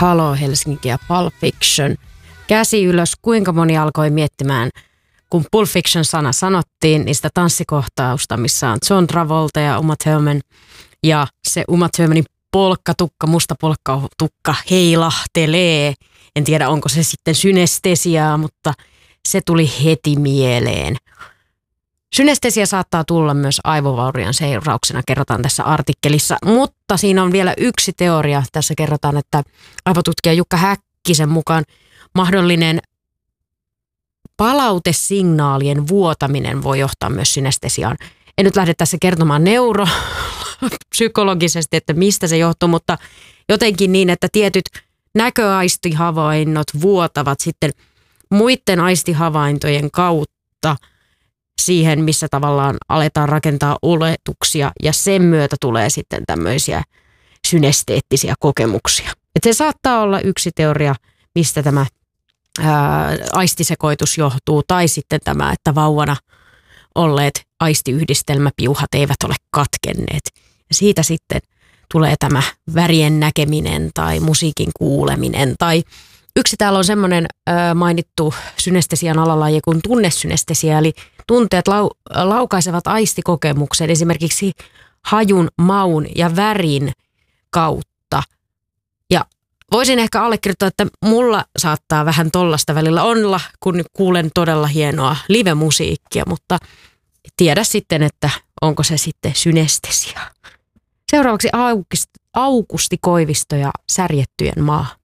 Halo Helsinki ja Pulp Fiction. Käsi ylös, kuinka moni alkoi miettimään, kun Pulp Fiction-sana sanottiin, niin sitä tanssikohtausta, missä on John Travolta ja Uma Thurman. Ja se Uma Thurmanin polkkatukka, musta polkkatukka heilahtelee. En tiedä, onko se sitten synestesiaa, mutta se tuli heti mieleen. Synestesia saattaa tulla myös aivovaurion seurauksena, kerrotaan tässä artikkelissa, mutta siinä on vielä yksi teoria. Tässä kerrotaan, että aivotutkija Jukka Häkkisen mukaan mahdollinen palautesignaalien vuotaminen voi johtaa myös synestesiaan. En nyt lähde tässä kertomaan neuropsykologisesti, että mistä se johtuu, mutta jotenkin niin, että tietyt näköaistihavainnot vuotavat sitten muiden aistihavaintojen kautta siihen, missä tavallaan aletaan rakentaa oletuksia ja sen myötä tulee sitten tämmöisiä synesteettisiä kokemuksia. Et se saattaa olla yksi teoria, mistä tämä aistisekoitus johtuu, tai sitten tämä, että vauvana olleet aistiyhdistelmäpiuhat eivät ole katkenneet. Ja siitä sitten tulee tämä värien näkeminen tai musiikin kuuleminen. Tai yksi täällä on semmoinen mainittu synestesian alalaji kuin tunnesynestesia, eli tunteet laukaisevat aistikokemuksen esimerkiksi hajun, maun ja värin kautta. Ja voisin ehkä allekirjoittaa, että mulla saattaa vähän tollasta välillä olla, kun kuulen todella hienoa live-musiikkia, mutta tiedä sitten, että onko se sitten synestesia. Seuraavaksi Aukusti Koivisto ja Särjettyjen maa.